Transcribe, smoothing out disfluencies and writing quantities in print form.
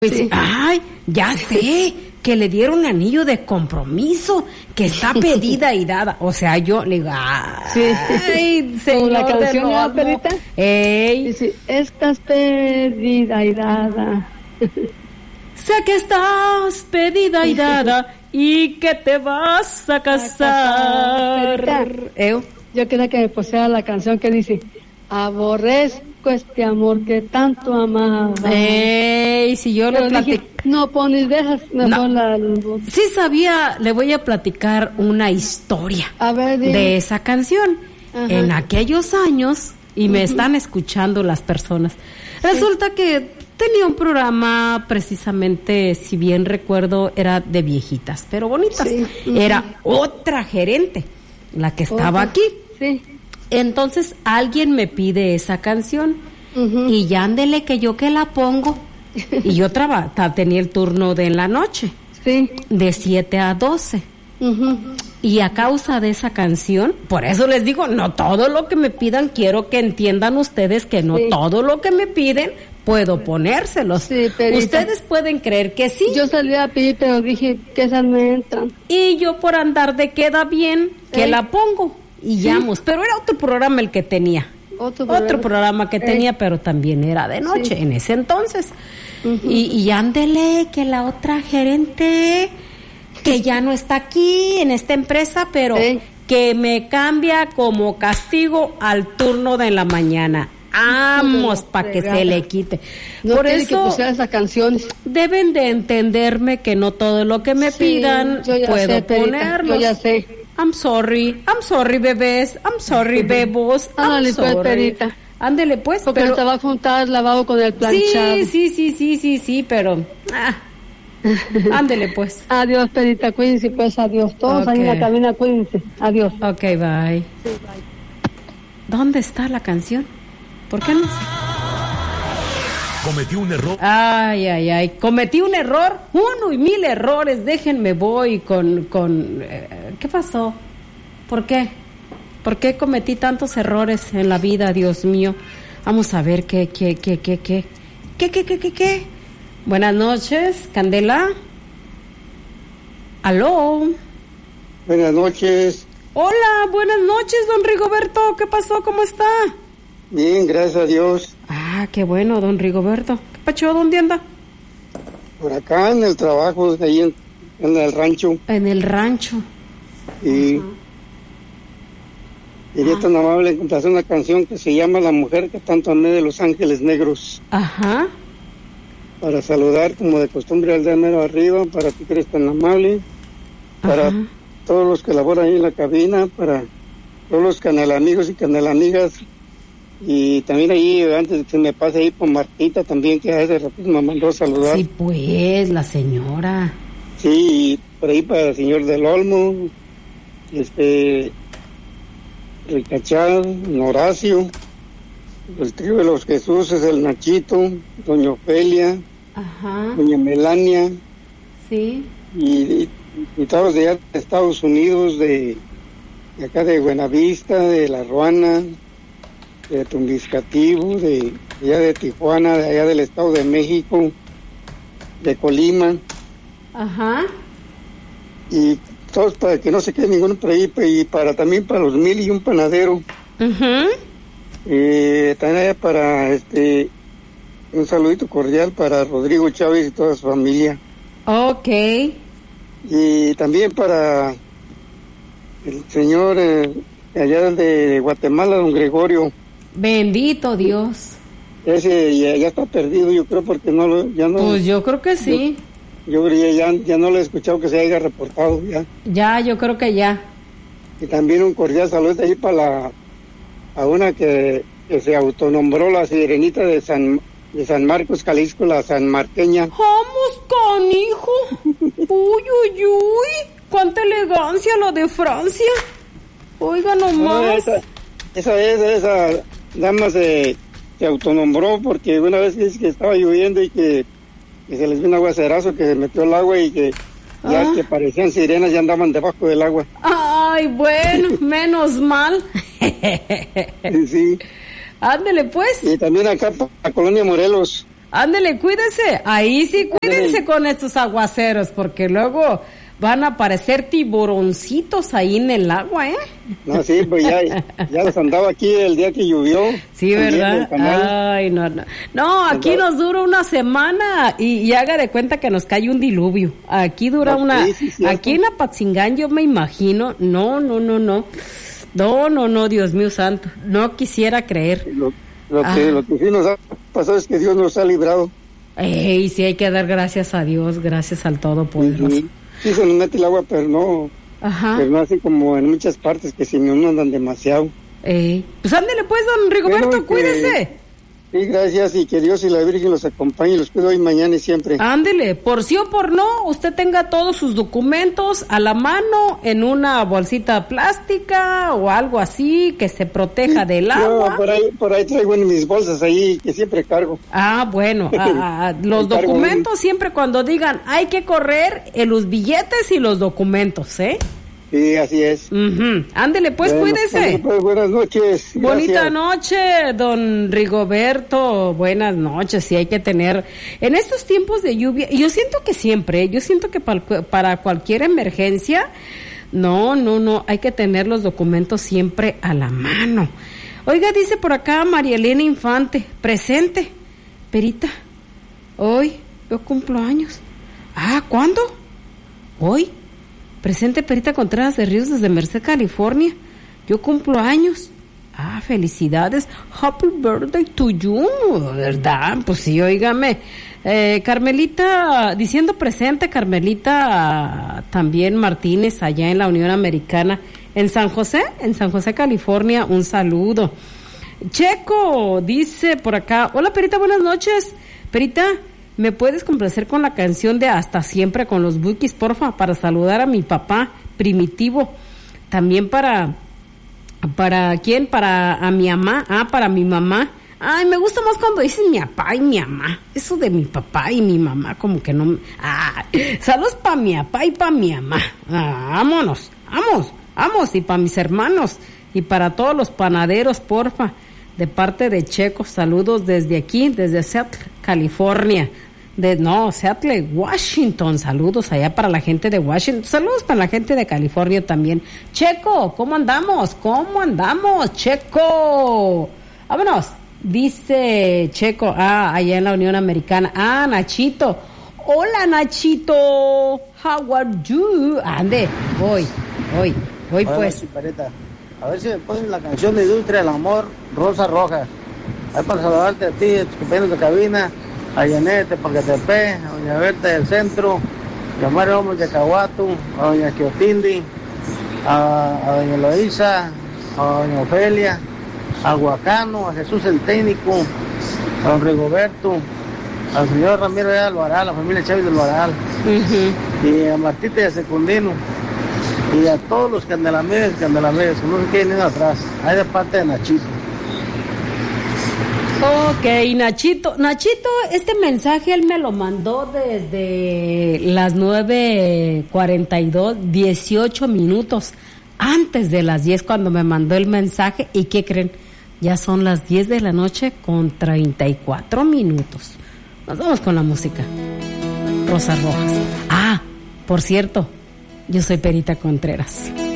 Sí. Ay, ya sé, que le dieron anillo de compromiso, que está pedida y dada. O sea, yo le digo, ay, señor, la canción de la perita. Ey. Dice, estás pedida y dada. Sé que estás pedida y dada y que te vas a casar. Yo quería que me pusiera la canción que dice, aborrezco este amor que tanto amaba. Ey, si yo le platico. No pones, dejas mejor la. Sí sabía, le voy a platicar una historia de esa canción. Ajá. En aquellos años, y me están escuchando las personas. Sí. Resulta que tenía un programa precisamente, si bien recuerdo, era de viejitas, pero bonitas. Sí. Era otra gerente, la que estaba aquí. Sí. Entonces alguien me pide esa canción y ya ándele que yo que la pongo. Y yo tenía el turno de la noche, de 7 a 12. Y a causa de esa canción, por eso les digo, no todo lo que me pidan, quiero que entiendan ustedes que no todo lo que me piden puedo ponérselos. Sí, ustedes pueden creer que sí. Yo salí a pedir, pero dije que esas me entran. Y yo por andar de queda bien, que la pongo. Y llamos, pero era otro programa el que tenía. Otro programa que tenía, pero también era de noche en ese entonces. Y ándele que la otra gerente que ya no está aquí en esta empresa, pero que me cambia como castigo al turno de la mañana. Vamos, para que se le quite. No por eso que pusiera esas canciones. Deben de entenderme que no todo lo que me pidan puedo ponerlos. Yo ya sé. I'm sorry bebés, I'm sorry bebos, I'm sorry. Pues, perita. Ándele pues. Porque no te va a juntar el lavado con el planchado. Sí, pero ándele pues. Adiós, perita, cuídense pues, adiós. Todos ahí en la cabina, cuídense, adiós. Ok, bye. Sí, bye. ¿Dónde está la canción? ¿Por qué no sé? Cometí un error. Ay, cometí un error, 1 y 1000 errores, déjenme voy con ¿qué pasó? ¿Por qué? ¿Por qué cometí tantos errores en la vida, Dios mío? Vamos a ver qué. Buenas noches, Candela. ¿Aló? Buenas noches. Hola, buenas noches, don Rigoberto, ¿qué pasó? ¿Cómo está? Bien, gracias a Dios. Qué bueno, don Rigoberto. ¿Qué pacho? ¿Dónde anda? Por acá en el trabajo, ahí en el rancho. En el rancho. Y sería tan amable en hacer una canción que se llama La mujer que tanto amé, de Los Ángeles Negros. Ajá. Para saludar como de costumbre al de mero arriba, para ti que eres tan amable, para todos los que laboran ahí en la cabina, para todos los canelamigos y canelamigas. Y también ahí, antes de que me pase ahí por Martita también, que hace ratito me mandó a saludar. Sí, pues, la señora. Sí, y por ahí para el señor del Olmo, Ricachal, Horacio, el trío de los Jesús, el Nachito, doña Ofelia, doña Melania. Sí. Y todos de allá de Estados Unidos, de acá de Buenavista, de La Ruana, de Tumbiscativo, de allá de Tijuana, de allá del Estado de México, de Colima. Ajá. Y todos para que no se quede ninguno por ahí, y también para los 1001 panadero. También allá para un saludito cordial para Rodrigo Chávez y toda su familia. Ok. Y también para el señor allá de Guatemala, don Gregorio. Bendito Dios. Ese ya está perdido, yo creo, porque ya no. Pues yo creo que sí. Yo ya no lo he escuchado que se haya reportado ya. Ya, yo creo que ya. Y también un cordial saludo ahí a una que se autonombró la sirenita de San Marcos, Jalisco, la sanmarqueña. ¡Vamos, canijo! ¡Uy! ¡Cuánta elegancia la de Francia! Oiga nomás. Esa dama se autonombró porque una vez que estaba lloviendo y que se les vino un aguacerazo, que se metió el agua y que ya que parecían sirenas ya andaban debajo del agua. Ay, bueno, menos mal. Sí. Ándele pues. Y también acá para Colonia Morelos. Ándele, cuídese. Ahí sí, cuídense con estos aguaceros, porque luego van a aparecer tiburoncitos ahí en el agua, ¿eh? No, sí, pues ya los andaba aquí el día que llovió. Sí, ¿verdad? Ay, no. No, aquí nos dura una semana y haga de cuenta que nos cae un diluvio. Aquí dura aquí en Apatzingán yo me imagino, no, Dios mío santo, no quisiera creer. Lo que sí nos ha pasado es que Dios nos ha librado. Sí hay que dar gracias a Dios, gracias al Todopoderoso. Sí se nos mete el agua, pero no, pero no así como en muchas partes que se me inundan demasiado. Pues ándele pues, don Rigoberto, cuídese. Sí, gracias, y que Dios y la Virgen los acompañe, los cuido hoy, mañana y siempre. Ándele, por sí o por no, usted tenga todos sus documentos a la mano en una bolsita plástica o algo así, que se proteja del agua. Por ahí traigo en mis bolsas ahí, que siempre cargo. Bueno, los documentos siempre cuando digan, hay que correr los billetes y los documentos, ¿eh? Sí, así es. Ándele, pues, cuídese. Pues, buenas noches. Bonita noche, don Rigoberto. Buenas noches. Sí, hay que tener... En estos tiempos de lluvia, yo siento que para cualquier emergencia, no, hay que tener los documentos siempre a la mano. Oiga, dice por acá María Elena Infante, presente. Perita, hoy yo cumplo años. ¿Cuándo? Hoy. Presente Perita Contreras de Ríos desde Merced, California. Yo cumplo años. Felicidades. Happy birthday to you, ¿verdad? Pues sí, óigame. Carmelita, diciendo presente, Carmelita también Martínez, allá en la Unión Americana, en San José, California, un saludo. Checo, dice por acá, hola Perita, buenas noches. Perita, ¿me puedes complacer con la canción de Hasta Siempre con los Bukis, porfa? Para saludar a mi papá Primitivo. También ¿para quién? Para mi mamá. Para mi mamá. Ay, me gusta más cuando dicen mi papá y mi mamá. Eso de mi papá y mi mamá como que no... saludos para mi papá y para mi mamá. Vámonos. Y para mis hermanos. Y para todos los panaderos, porfa. De parte de Checo, saludos desde aquí, desde Seattle, California. Seattle, Washington. Saludos allá para la gente de Washington. Saludos para la gente de California también. Checo, ¿cómo andamos? Checo? Vámonos. Dice Checo, allá en la Unión Americana. Nachito. Hola, Nachito. How are you? Ande, voy pues. A ver si me ponen la canción de Industria del Amor, Rosa Roja. Ahí para saludarte a ti, a tus compañeros de cabina, a Yanet de Paquetepec, a doña Berta del Centro, a Mario Gómez de Cahuato, a doña Queotindi, a doña Eloísa, a doña Ofelia, a Huacano, a Jesús el Técnico, a don Rigoberto, al señor Ramiro de Alvaral, a la familia Chávez del Varal, y a Martita de Secundino. Y a todos los candelameros, que no se queden ni atrás. Ahí de parte de Nachito. Ok, Nachito, este mensaje él me lo mandó desde las 9:42, 18 minutos antes de las 10 cuando me mandó el mensaje. ¿Y qué creen? Ya son las 10 de la noche con 34 minutos. Nos vamos con la música. Rosas Rojas. Por cierto, yo soy Perita Contreras.